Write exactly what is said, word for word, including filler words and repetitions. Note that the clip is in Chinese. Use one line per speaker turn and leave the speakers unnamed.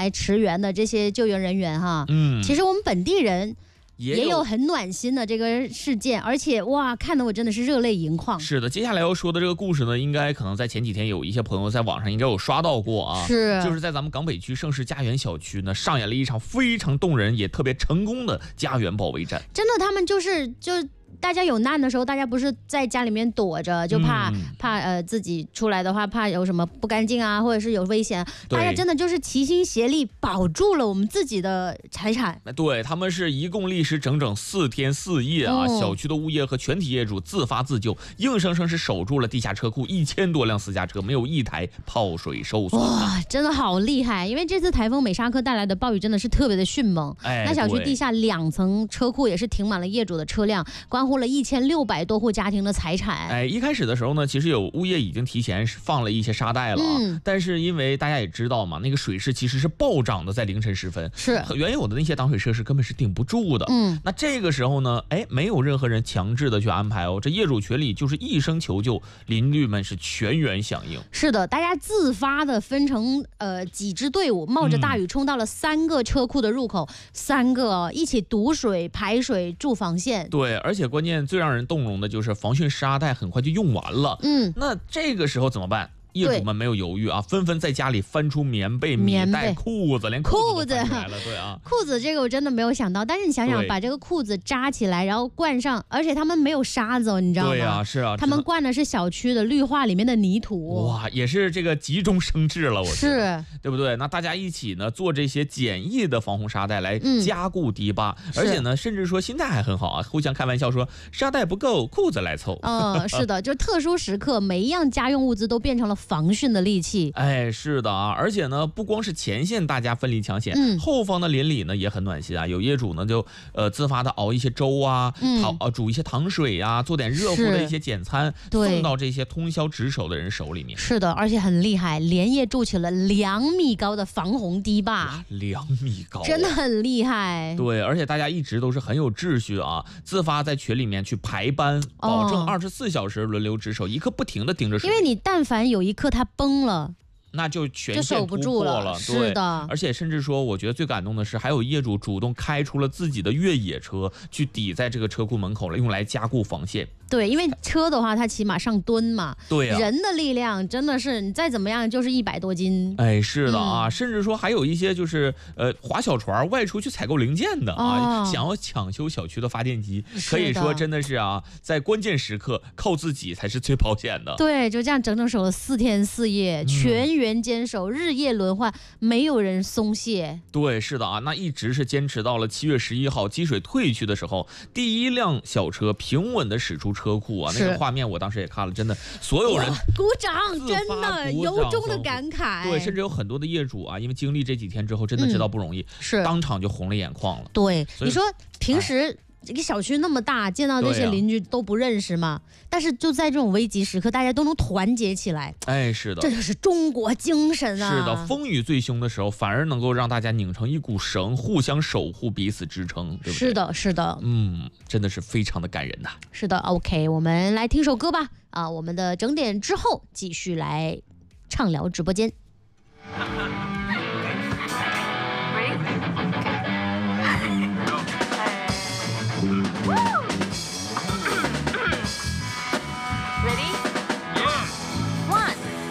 来驰援的这些救援人员哈，嗯，其实我们本地人。也有很暖心的这个事件，而且哇，看得我真的是热泪盈眶。
是的，接下来要说的这个故事呢，应该可能在前几天有一些朋友在网上应该有刷到过啊。
是，
就是在咱们港北区盛世家园小区呢，上演了一场非常动人也特别成功的家园保卫战。
真的，他们就是就。大家有难的时候，大家不是在家里面躲着，就怕、嗯、怕呃自己出来的话，怕有什么不干净啊，或者是有危险。大家真的就是齐心协力保住了我们自己的财产。
对，他们是一共历时整整四天四夜啊、哦，小区的物业和全体业主自发自救，硬生生是守住了地下车库一千多辆私家车，没有一台泡水受损。
哇，真的好厉害！因为这次台风美沙克带来的暴雨真的是特别的迅猛，哎，那小区地下两层车库也是停满了业主的车辆，关乎了一千六百多户家庭的财产。
哎，一开始的时候呢，其实有物业已经提前放了一些沙袋了、啊嗯，但是因为大家也知道嘛，那个水势其实是暴涨的，在凌晨时分，
是
原有的那些挡水设施根本是顶不住的。嗯，那这个时候呢，哎，没有任何人强制的去安排哦，这业主群里就是一声求救，邻居们是全员响应。
是的，大家自发的分成呃几支队伍，冒着大雨冲到了三个车库的入口，嗯、三个一起堵水、排水、筑防线。
对，而且关键最让人动容的就是防汛沙袋很快就用完了。嗯，那这个时候怎么办？业主们没有犹豫啊，纷纷在家里翻出棉被、米袋、裤子，连裤子都翻出来了。对啊，
裤子这个我真的没有想到，但是你想想，把这个裤子扎起来，然后灌上，而且他们没有沙子、哦，你知道吗？
对啊，是啊，
他们灌的是小区的绿化里面的泥土。
哇，也是这个急中生智了，我觉得
是，
对不对？那大家一起呢做这些简易的防洪沙袋来加固堤坝、嗯，而且呢，甚至说心态还很好啊，互相开玩笑说沙袋不够，裤子来凑。
嗯，是的，就特殊时刻，每一样家用物资都变成了防汛的利器。
哎，是的啊，而且呢，不光是前线大家奋力抢险，嗯、后方的邻里呢也很暖心啊。有业主呢就呃自发的熬一些粥啊，嗯、熬呃煮一些糖水啊，做点热乎的一些简餐，送到这些通宵值守的人手里面。
是的，而且很厉害，连夜筑起了两米高的防洪堤坝，
两米高、啊，
真的很厉害。
对，而且大家一直都是很有秩序啊，自发在群里面去排班，保证二十四小时轮流值守，一刻不停的盯着水。
因为你但凡有一刻它崩了。
那就全线突破了，
了是的。
而且甚至说，我觉得最感动的是，还有业主主动开出了自己的越野车，去抵在这个车库门口了，用来加固防线。
对，因为车的话，它起码上吨嘛，
对啊，
人的力量真的是你再怎么样就是一百多斤。
哎，是的啊，嗯、甚至说还有一些就是呃划小船外出去采购零件的啊，哦、想要抢修小区的发电机，可以说真的是啊，在关键时刻靠自己才是最保险的。
对，就这样整整守了四天四夜，嗯、全员坚守，日夜轮换，没有人松懈。
对，是的啊，那一直是坚持到了七月十一号积水退去的时候，第一辆小车平稳的驶出车库啊，那个画面我当时也看了，真的所有人
鼓掌，真的由衷的感慨。
对，甚至有很多的业主啊，因为经历这几天之后，真的知道不容易，嗯、
是
当场就红了眼眶了。
对，你说平时。哎这个小区那么大，见到这些邻居都不认识嘛、啊？但是就在这种危急时刻，大家都能团结起来。
哎，是的，
这就是中国精神啊！
是的，风雨最凶的时候，反而能够让大家拧成一股绳，互相守护，彼此支撑，对不对？
是的，是的，
嗯，真的是非常的感人呐、啊。
是的 ，OK， 我们来听首歌吧。啊，我们的整点之后继续来畅聊直播间。